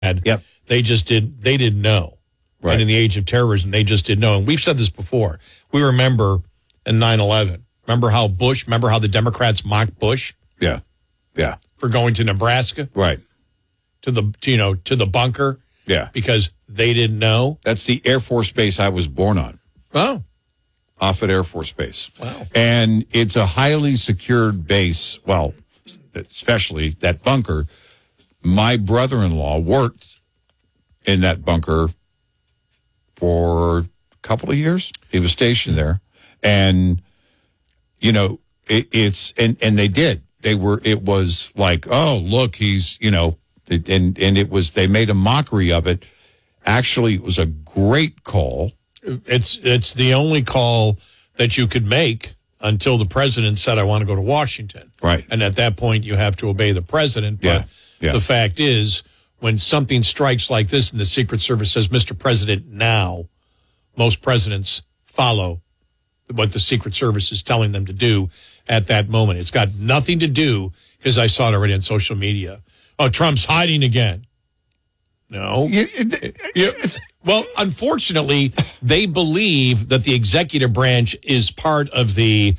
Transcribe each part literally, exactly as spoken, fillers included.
Yep. They just did. They didn't know. Right. And in the age of terrorism, they just didn't know. And we've said this before. We remember in nine eleven. Remember how Bush, remember how the Democrats mocked Bush? Yeah. Yeah. For going to Nebraska? Right. To the, to, you know, to the bunker? Yeah. Because they didn't know? That's the Air Force Base I was born on. Oh. Offutt Air Force Base. Wow. And it's a highly secured base. Well, especially that bunker. My brother-in-law worked in that bunker for a couple of years. He was stationed there. And, you know, it, it's, and, and they did. They were, it was like, oh, look, he's, you know, and, and it was, they made a mockery of it. Actually, it was a great call. It's, it's the only call that you could make until the president said, I want to go to Washington. Right. And at that point, you have to obey the president. But yeah. Yeah. the fact is, when something strikes like this and the Secret Service says, Mister President, now, most presidents follow what the Secret Service is telling them to do at that moment. It's got nothing to do, because I saw it already on social media. Oh, Trump's hiding again. No. You, it, you, well, unfortunately, they believe that the executive branch is part of the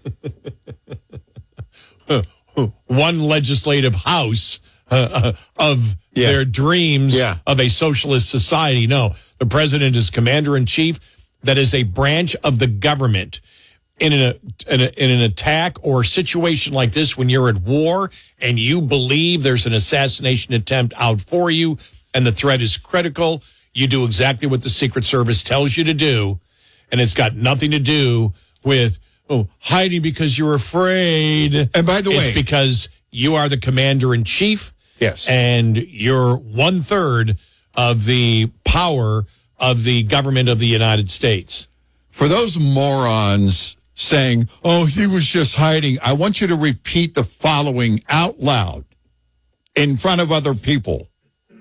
one legislative house uh, of yeah. their dreams yeah. of a socialist society. No, the president is commander-in-chief. That is a branch of the government. In an, in, a, in an attack or situation like this, when you're at war and you believe there's an assassination attempt out for you and the threat is critical, you do exactly what the Secret Service tells you to do. And it's got nothing to do with oh, hiding because you're afraid. And by the way, it's because you are the commander-in-chief. Yes. And you're one-third of the power of the government of the United States. For those morons saying, oh, he was just hiding, I want you to repeat the following out loud in front of other people.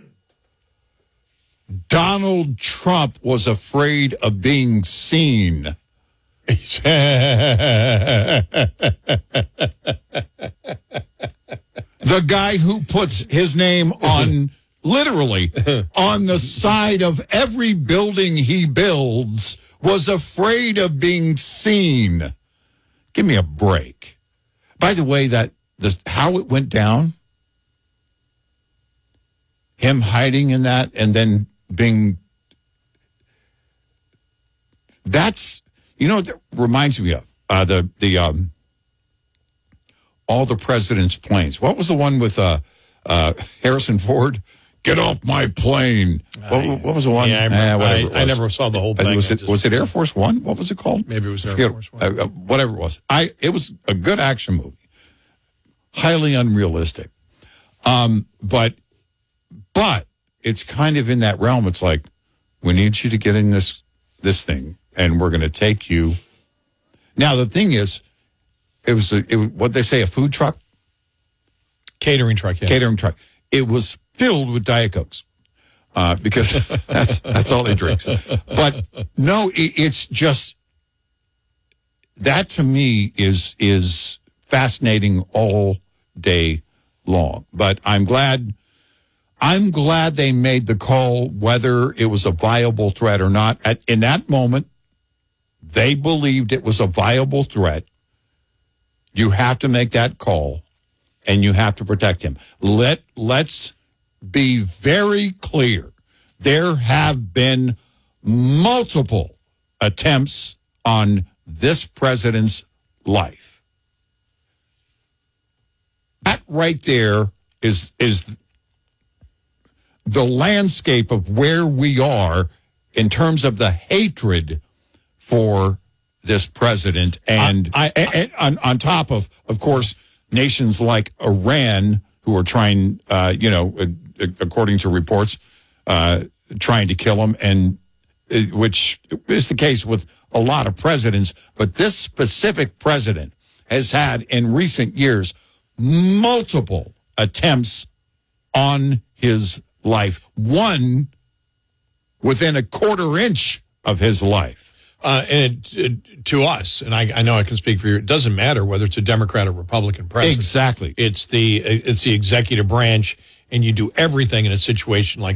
Donald Trump was afraid of being seen. The guy who puts his name on, literally, on the side of every building he builds was afraid of being seen. Give me a break. By the way, that the, how it went down, him hiding in that and then being, that's, you know what that reminds me of? Uh, the, the, um, all the president's planes. What was the one with uh, uh, Harrison Ford? Get off my plane. What, what was the one? Yeah, I, remember, eh, I, I never saw the whole thing. Was it, just, was it Air Force One? What was it called? Maybe it was Air Forget, Force One. Uh, uh, whatever it was. I It was a good action movie. Highly unrealistic. Um, but, but it's kind of in that realm. It's like, we need you to get in this, this thing, and we're going to take you. Now, the thing is, it was, a, it was what they say, a food truck? Catering truck, yeah. Catering truck. It was filled with Diet Cokes uh, because that's that's all he drinks. But no, it, it's just, that to me is is fascinating all day long. But I'm glad, I'm glad they made the call, whether it was a viable threat or not. At, in that moment, they believed it was a viable threat. You have to make that call, and you have to protect him. Let, let's be very clear. There have been multiple attempts on this president's life. That right there is, is the landscape of where we are in terms of the hatred for this president. And, I, I, and, and on, on top of, of course, nations like Iran, who are trying, uh, you know, uh, according to reports, uh, trying to kill him, and uh, which is the case with a lot of presidents. But this specific president has had in recent years multiple attempts on his life, one within a quarter inch of his life. Uh, and it, it, to us, and I, I know I can speak for you, it doesn't matter whether it's a Democrat or Republican president. Exactly. It's the it's the executive branch. and you do everything in a situation like